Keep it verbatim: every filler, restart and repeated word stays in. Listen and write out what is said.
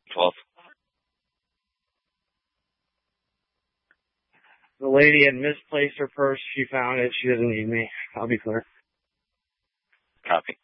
twelve. The lady had misplaced her purse. She found it. She doesn't need me. I'll be clear. Copy.